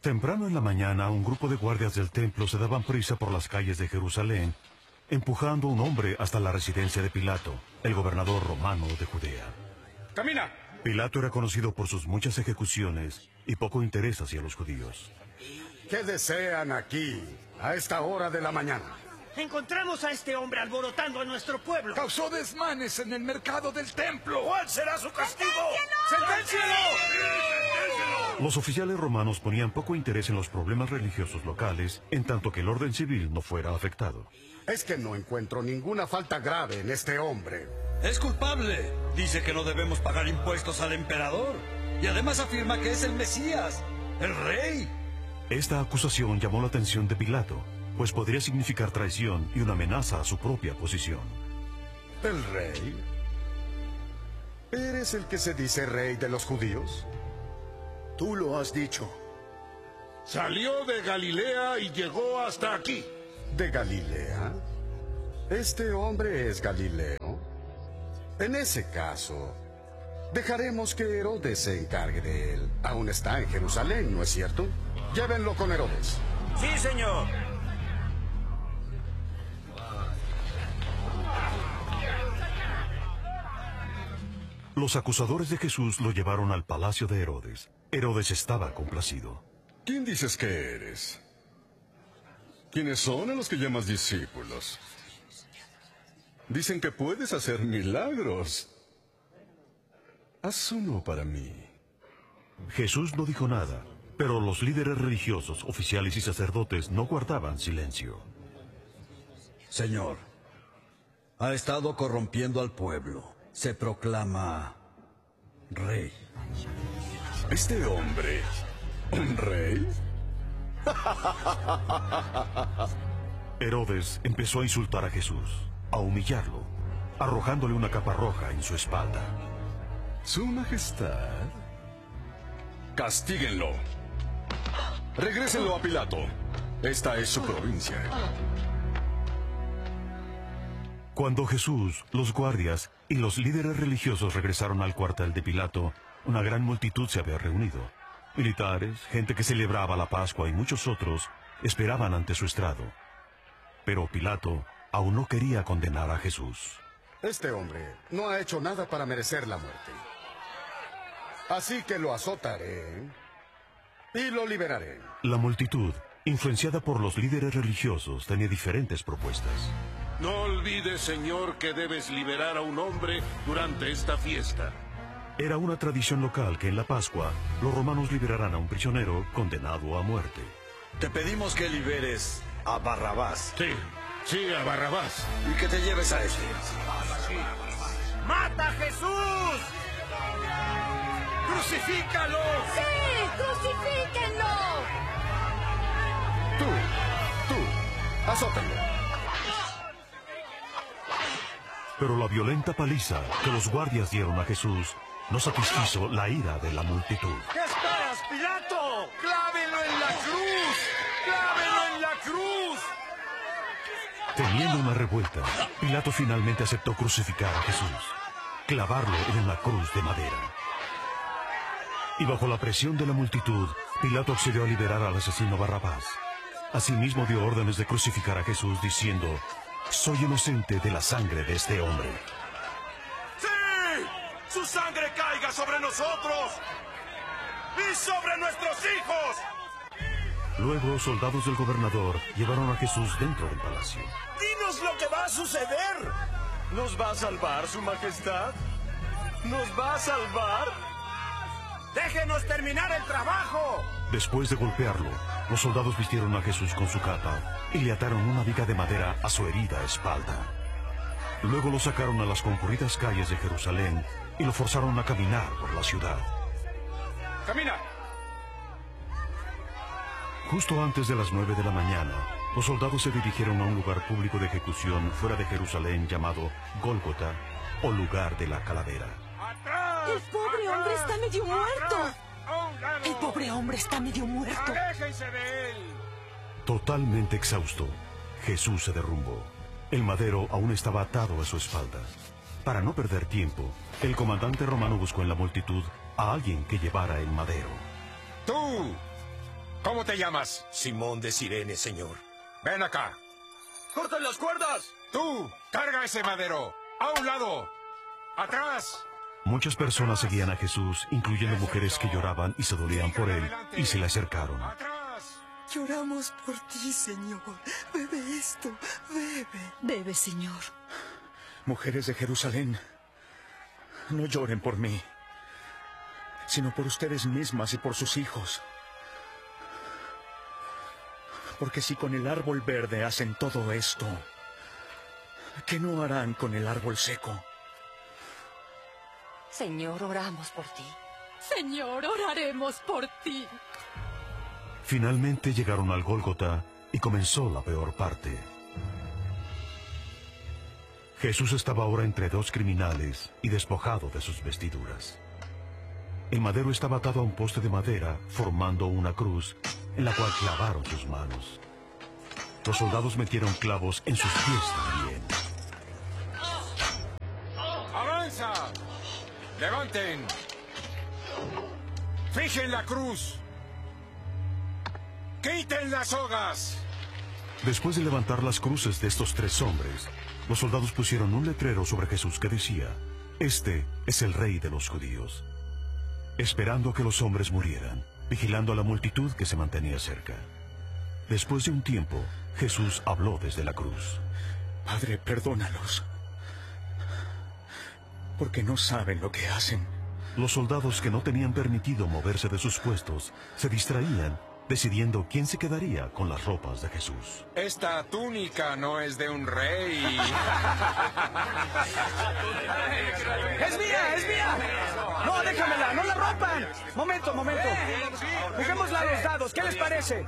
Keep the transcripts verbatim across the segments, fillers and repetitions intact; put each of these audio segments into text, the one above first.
Temprano en la mañana, un grupo de guardias del templo se daban prisa por las calles de Jerusalén, empujando a un hombre hasta la residencia de Pilato, el gobernador romano de Judea. ¡Camina! Pilato era conocido por sus muchas ejecuciones y poco interés hacia los judíos. ¿Qué desean aquí, a esta hora de la mañana? Encontramos a este hombre alborotando a nuestro pueblo. Causó desmanes en el mercado del templo. ¿Cuál será su castigo? ¡Senténcialo! Los oficiales romanos ponían poco interés en los problemas religiosos locales, en tanto que el orden civil no fuera afectado. Es que no encuentro ninguna falta grave en este hombre. Es culpable. Dice que no debemos pagar impuestos al emperador. Y además afirma que es el Mesías, el rey. Esta acusación llamó la atención de Pilato, pues podría significar traición y una amenaza a su propia posición. ¿El rey? ¿Eres el que se dice rey de los judíos? Tú lo has dicho. Salió de Galilea y llegó hasta aquí. ¿De Galilea? Este hombre es galileo. En ese caso, dejaremos que Herodes se encargue de él. Aún está en Jerusalén, ¿no es cierto? Llévenlo con Herodes. Sí, señor. Los acusadores de Jesús lo llevaron al palacio de Herodes. Herodes estaba complacido. ¿Quién dices que eres? ¿Quiénes son a los que llamas discípulos? Dicen que puedes hacer milagros. Haz uno para mí. Jesús no dijo nada, pero los líderes religiosos, oficiales y sacerdotes no guardaban silencio. Señor, ha estado corrompiendo al pueblo. Se proclama rey. ¿Este hombre, un rey? Herodes empezó a insultar a Jesús, a humillarlo, arrojándole una capa roja en su espalda. Su Majestad, castíguenlo. Regrésenlo a Pilato. Esta es su provincia. Cuando Jesús, los guardias y los líderes religiosos regresaron al cuartel de Pilato, una gran multitud se había reunido. Militares, gente que celebraba la Pascua y muchos otros esperaban ante su estrado. Pero Pilato aún no quería condenar a Jesús. Este hombre no ha hecho nada para merecer la muerte. Así que lo azotaré y lo liberaré. La multitud, influenciada por los líderes religiosos, tenía diferentes propuestas. No olvides, Señor, que debes liberar a un hombre durante esta fiesta. Era una tradición local que en la Pascua los romanos liberaran a un prisionero condenado a muerte. Te pedimos que liberes a Barrabás. Sí, sí, a Barrabás. Y que te lleves a este. ¡Mata a Jesús! ¡Crucifícalo! ¡Sí! ¡Crucifíquenlo! Tú, tú, azótalo. Pero la violenta paliza que los guardias dieron a Jesús no satisfizo la ira de la multitud. ¿Qué esperas, Pilato? ¡Clávelo en la cruz! ¡Clávelo en la cruz! Temiendo una revuelta, Pilato finalmente aceptó crucificar a Jesús, clavarlo en una cruz de madera. Y bajo la presión de la multitud, Pilato accedió a liberar al asesino Barrabás. Asimismo dio órdenes de crucificar a Jesús diciendo: soy inocente de la sangre de este hombre. ¡Sí! ¡Su sangre caiga sobre nosotros! ¡Y sobre nuestros hijos! Luego, soldados del gobernador llevaron a Jesús dentro del palacio. ¡Dinos lo que va a suceder! ¿Nos va a salvar, su majestad? ¿Nos va a salvar? ¡Déjenos terminar el trabajo! Después de golpearlo, los soldados vistieron a Jesús con su capa y le ataron una viga de madera a su herida espalda. Luego lo sacaron a las concurridas calles de Jerusalén y lo forzaron a caminar por la ciudad. ¡Camina! Justo antes de las nueve de la mañana, los soldados se dirigieron a un lugar público de ejecución fuera de Jerusalén llamado Gólgota, o lugar de la calavera. El pobre hombre está medio muerto. El pobre hombre está medio muerto. ¡Aléjense de él! Totalmente exhausto, Jesús se derrumbó. El madero aún estaba atado a su espalda. Para no perder tiempo, el comandante romano buscó en la multitud a alguien que llevara el madero. ¡Tú! ¿Cómo te llamas? Simón de Cirene, señor. Ven acá. ¡Corten las cuerdas! Tú, carga ese madero. ¡A un lado! ¡Atrás! Muchas personas seguían a Jesús, incluyendo mujeres que lloraban y se dolían por él, y se le acercaron. ¡Atrás! Lloramos por ti, Señor. Bebe esto, bebe. Bebe, Señor. Mujeres de Jerusalén, no lloren por mí, sino por ustedes mismas y por sus hijos. Porque si con el árbol verde hacen todo esto, ¿qué no harán con el árbol seco? Señor, oramos por ti. Señor, oraremos por ti. Finalmente llegaron al Gólgota y comenzó la peor parte. Jesús estaba ahora entre dos criminales y despojado de sus vestiduras. El madero estaba atado a un poste de madera, formando una cruz, en la cual clavaron sus manos. Los soldados metieron clavos en sus pies también. ¡Avanza! ¡Levanten! ¡Fijen la cruz! ¡Quiten las sogas! Después de levantar las cruces de estos tres hombres, los soldados pusieron un letrero sobre Jesús que decía: "Este es el rey de los judíos", esperando a que los hombres murieran, vigilando a la multitud que se mantenía cerca. Después de un tiempo, Jesús habló desde la cruz. Padre, perdónalos, porque no saben lo que hacen. Los soldados que no tenían permitido moverse de sus puestos se distraían, decidiendo quién se quedaría con las ropas de Jesús. Esta túnica no es de un rey. ¡Es mía, es mía! ¡No, déjamela! ¡No la rompan! Momento, momento. Juguémosla a los dados. ¿Qué les parece?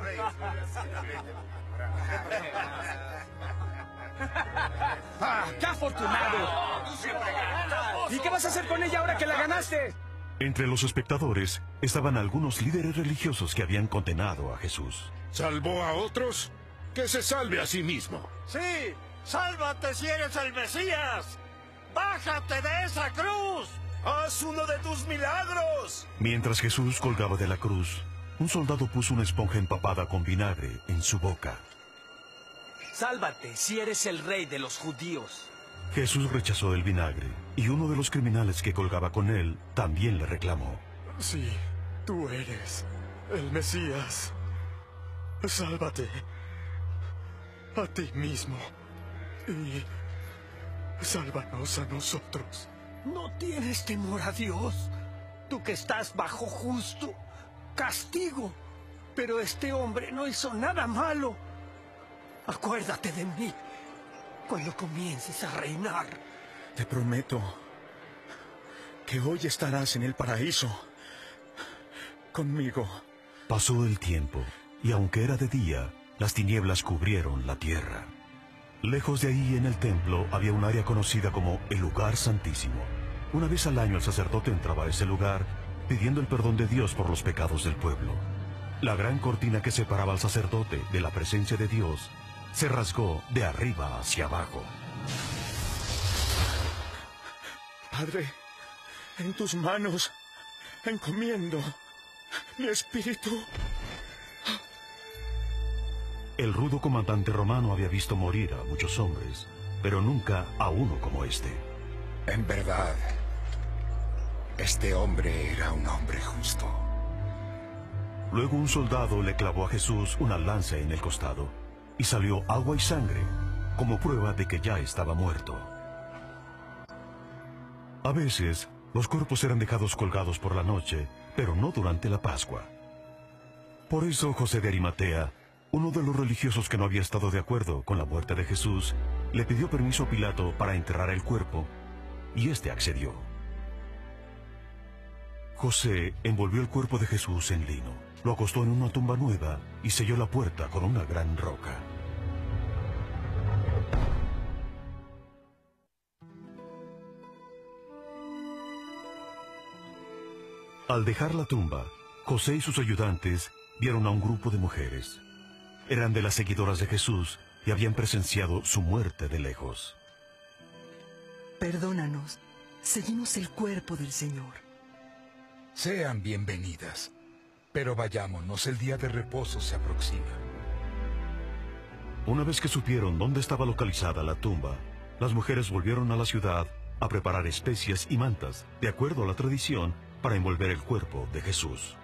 ¡Ah, qué afortunado! ¿Y qué vas a hacer con ella ahora que la ganaste? Entre los espectadores estaban algunos líderes religiosos que habían condenado a Jesús. ¿Salvó a otros? Que se salve a sí mismo. ¡Sí! ¡Sálvate si eres el Mesías! ¡Bájate de esa cruz! ¡Haz uno de tus milagros! Mientras Jesús colgaba de la cruz, un soldado puso una esponja empapada con vinagre en su boca. ¡Sálvate si eres el rey de los judíos! Jesús rechazó el vinagre, y uno de los criminales que colgaba con él también le reclamó. Sí, tú eres el Mesías. Sálvate a ti mismo y sálvanos a nosotros. ¿No tienes temor a Dios? Tú que estás bajo justo castigo. Pero este hombre no hizo nada malo. Acuérdate de mí cuando comiences a reinar. Te prometo que hoy estarás en el paraíso conmigo. Pasó el tiempo, y aunque era de día, las tinieblas cubrieron la tierra. Lejos de ahí, en el templo, había un área conocida como el lugar santísimo. Una vez al año el sacerdote entraba a ese lugar pidiendo el perdón de Dios por los pecados del pueblo. La gran cortina que separaba al sacerdote de la presencia de Dios se rasgó de arriba hacia abajo. Padre, en tus manos encomiendo mi espíritu. El rudo comandante romano había visto morir a muchos hombres, pero nunca a uno como este. En verdad, este hombre era un hombre justo. Luego un soldado le clavó a Jesús una lanza en el costado, y salió agua y sangre, como prueba de que ya estaba muerto. A veces, los cuerpos eran dejados colgados por la noche, pero no durante la Pascua. Por eso José de Arimatea, uno de los religiosos que no había estado de acuerdo con la muerte de Jesús, le pidió permiso a Pilato para enterrar el cuerpo, y éste accedió. José envolvió el cuerpo de Jesús en lino, lo acostó en una tumba nueva y selló la puerta con una gran roca. Al dejar la tumba, José y sus ayudantes vieron a un grupo de mujeres. Eran de las seguidoras de Jesús y habían presenciado su muerte de lejos. Perdónanos, seguimos el cuerpo del Señor. Sean bienvenidas. Pero vayámonos, el día de reposo se aproxima. Una vez que supieron dónde estaba localizada la tumba, las mujeres volvieron a la ciudad a preparar especias y mantas, de acuerdo a la tradición, para envolver el cuerpo de Jesús.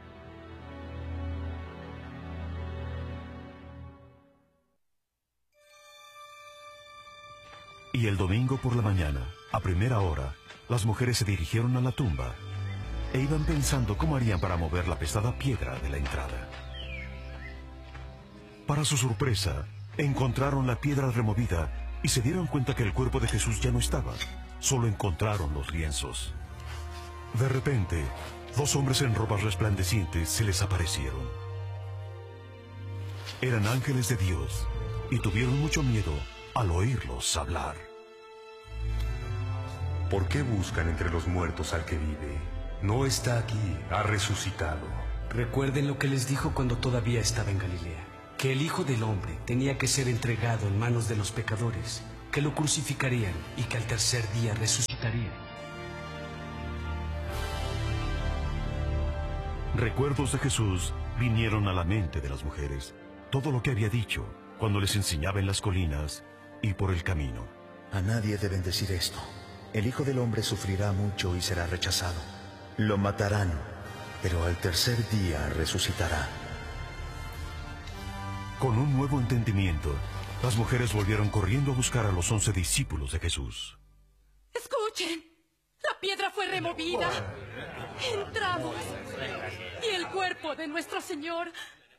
Y el domingo por la mañana, a primera hora, las mujeres se dirigieron a la tumba e iban pensando cómo harían para mover la pesada piedra de la entrada. Para su sorpresa, encontraron la piedra removida y se dieron cuenta que el cuerpo de Jesús ya no estaba. Solo encontraron los lienzos. De repente, dos hombres en ropas resplandecientes se les aparecieron. Eran ángeles de Dios y tuvieron mucho miedo al oírlos hablar. ¿Por qué buscan entre los muertos al que vive? No está aquí, ha resucitado. Recuerden lo que les dijo cuando todavía estaba en Galilea, que el Hijo del Hombre tenía que ser entregado en manos de los pecadores, que lo crucificarían y que al tercer día resucitaría. Recuerdos de Jesús vinieron a la mente de las mujeres. Todo lo que había dicho cuando les enseñaba en las colinas y por el camino. A nadie deben decir esto. El Hijo del Hombre sufrirá mucho y será rechazado. Lo matarán, pero al tercer día resucitará. Con un nuevo entendimiento, las mujeres volvieron corriendo a buscar a los once discípulos de Jesús. ¡Escuchen! La piedra fue removida. Entramos. Y el cuerpo de nuestro Señor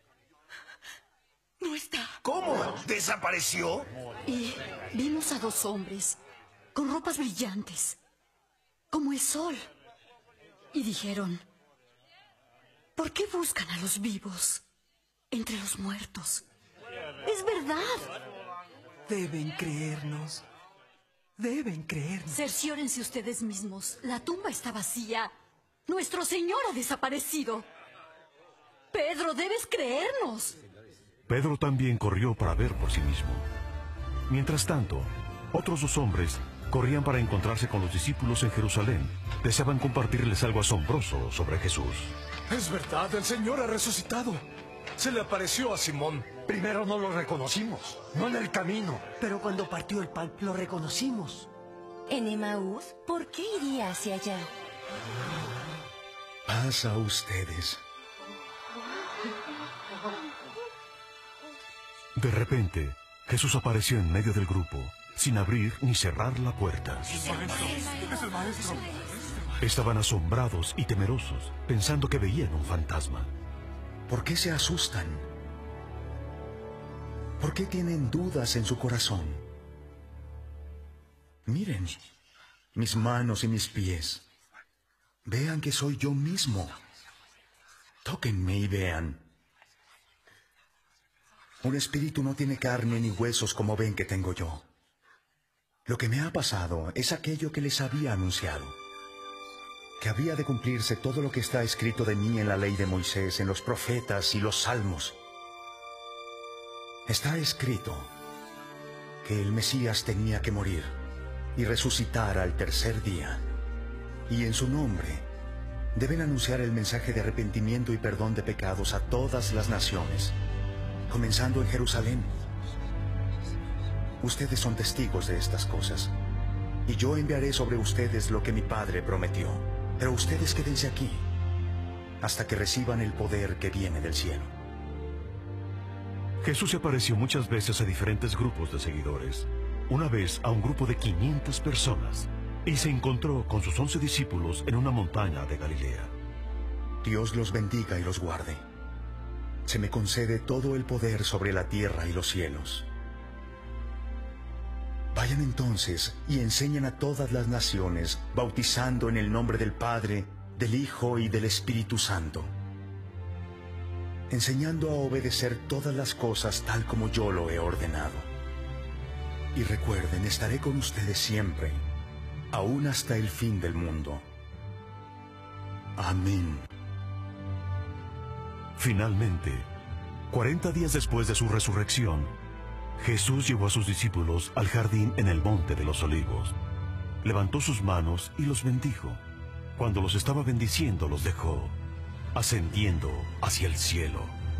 no está. ¿Cómo? ¿Desapareció? Y vimos a dos hombres con ropas brillantes, como el sol. Y dijeron, ¿por qué buscan a los vivos entre los muertos? Es verdad. Deben creernos. Deben creernos. Cerciórense ustedes mismos. La tumba está vacía. Nuestro Señor ha desaparecido. Pedro, debes creernos. Pedro también corrió para ver por sí mismo. Mientras tanto, otros dos hombres corrían para encontrarse con los discípulos en Jerusalén. Deseaban compartirles algo asombroso sobre Jesús. Es verdad, el Señor ha resucitado. Se le apareció a Simón. Primero no lo reconocimos, no en el camino, pero cuando partió el pan lo reconocimos. ¿En Emaús? ¿Por qué iría hacia allá? Paz a ustedes. De repente, Jesús apareció en medio del grupo, sin abrir ni cerrar la puerta. Es el maestro. Es el maestro. Estaban asombrados y temerosos, pensando que veían un fantasma. ¿Por qué se asustan? ¿Por qué tienen dudas en su corazón? Miren, mis manos y mis pies. Vean que soy yo mismo. Tóquenme y vean. Un espíritu no tiene carne ni huesos como ven que tengo yo. Lo que me ha pasado es aquello que les había anunciado. Que había de cumplirse todo lo que está escrito de mí en la ley de Moisés, en los profetas y los salmos. Está escrito que el Mesías tenía que morir y resucitar al tercer día. Y en su nombre deben anunciar el mensaje de arrepentimiento y perdón de pecados a todas las naciones, comenzando en Jerusalén. Ustedes son testigos de estas cosas, y yo enviaré sobre ustedes lo que mi Padre prometió. Pero ustedes quédense aquí, hasta que reciban el poder que viene del cielo. Jesús se apareció muchas veces a diferentes grupos de seguidores. Una vez a un grupo de quinientas personas, y se encontró con sus once discípulos en una montaña de Galilea. Dios los bendiga y los guarde. Se me concede todo el poder sobre la tierra y los cielos. Vayan entonces y enseñen a todas las naciones, bautizando en el nombre del Padre, del Hijo y del Espíritu Santo, enseñando a obedecer todas las cosas tal como yo lo he ordenado. Y recuerden, estaré con ustedes siempre, aún hasta el fin del mundo. Amén. Finalmente, cuarenta días después de su resurrección, Jesús llevó a sus discípulos al jardín en el Monte de los Olivos. Levantó sus manos y los bendijo. Cuando los estaba bendiciendo, los dejó. ascendiendo hacia el cielo.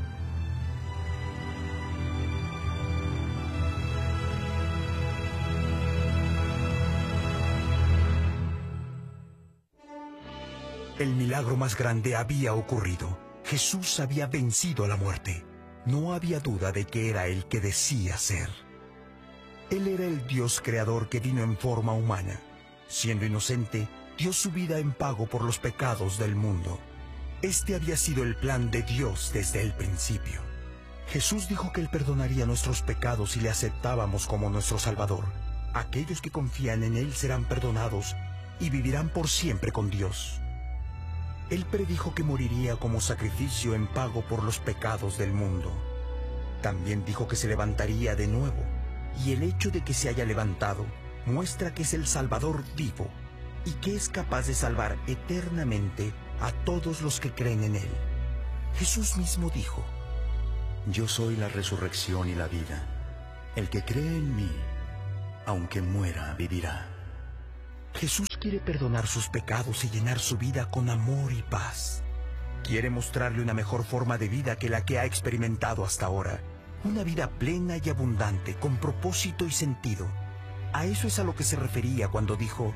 El milagro más grande había ocurrido. Jesús había vencido a la muerte. No había duda de que era el que decía ser. Él era el Dios creador que vino en forma humana. Siendo inocente, dio su vida en pago por los pecados del mundo. Este había sido el plan de Dios desde el principio. Jesús dijo que Él perdonaría nuestros pecados si le aceptábamos como nuestro Salvador. Aquellos que confían en Él serán perdonados y vivirán por siempre con Dios. Él predijo que moriría como sacrificio en pago por los pecados del mundo. También dijo que se levantaría de nuevo, y el hecho de que se haya levantado muestra que es el Salvador vivo y que es capaz de salvar eternamente a todos los que creen en Él. Jesús mismo dijo: Yo soy la resurrección y la vida. El que cree en mí, aunque muera, vivirá. Jesús quiere perdonar sus pecados y llenar su vida con amor y paz. Quiere mostrarle una mejor forma de vida que la que ha experimentado hasta ahora. Una vida plena y abundante, con propósito y sentido. A eso es a lo que se refería cuando dijo: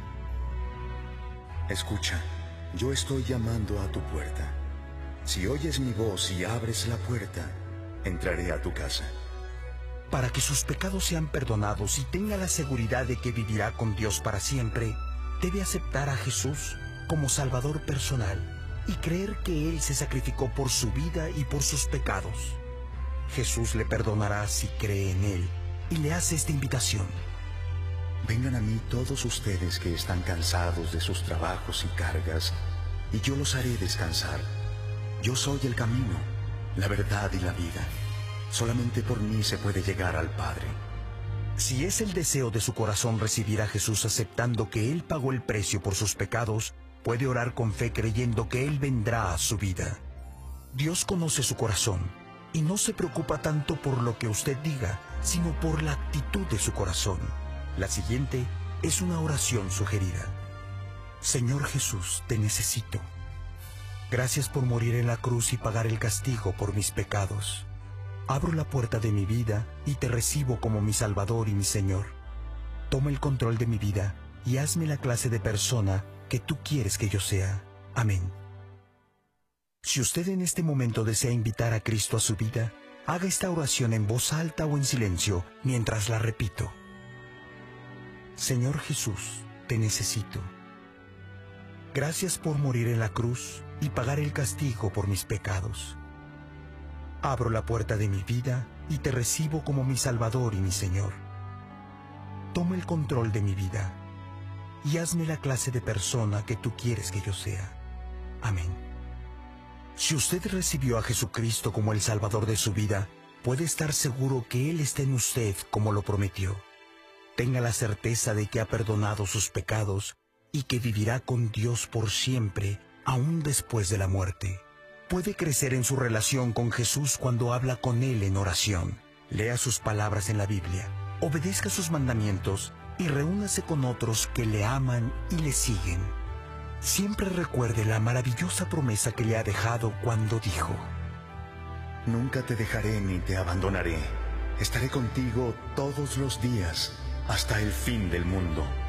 Escucha, yo estoy llamando a tu puerta. Si oyes mi voz y abres la puerta, entraré a tu casa. Para que sus pecados sean perdonados y tenga la seguridad de que vivirá con Dios para siempre, debe aceptar a Jesús como Salvador personal y creer que Él se sacrificó por su vida y por sus pecados. Jesús le perdonará si cree en Él y le hace esta invitación: Vengan a mí todos ustedes que están cansados de sus trabajos y cargas, y yo los haré descansar. Yo soy el camino, la verdad y la vida. Solamente por mí se puede llegar al Padre. Si es el deseo de su corazón recibir a Jesús aceptando que Él pagó el precio por sus pecados, puede orar con fe creyendo que Él vendrá a su vida. Dios conoce su corazón y no se preocupa tanto por lo que usted diga, sino por la actitud de su corazón. La siguiente es una oración sugerida. Señor Jesús, te necesito. Gracias por morir en la cruz y pagar el castigo por mis pecados. Abro la puerta de mi vida y te recibo como mi Salvador y mi Señor. Toma el control de mi vida y hazme la clase de persona que tú quieres que yo sea. Amén. Si usted en este momento desea invitar a Cristo a su vida, haga esta oración en voz alta o en silencio mientras la repito. Señor Jesús, te necesito. Gracias por morir en la cruz y pagar el castigo por mis pecados. Abro la puerta de mi vida y te recibo como mi Salvador y mi Señor. Toma el control de mi vida y hazme la clase de persona que tú quieres que yo sea. Amén. Si usted recibió a Jesucristo como el Salvador de su vida, puede estar seguro que Él está en usted como lo prometió. Tenga la certeza de que ha perdonado sus pecados y que vivirá con Dios por siempre, aún después de la muerte. Puede crecer en su relación con Jesús cuando habla con Él en oración. Lea sus palabras en la Biblia, obedezca sus mandamientos y reúnase con otros que le aman y le siguen. Siempre recuerde la maravillosa promesa que le ha dejado cuando dijo: Nunca te dejaré ni te abandonaré. Estaré contigo todos los días hasta el fin del mundo.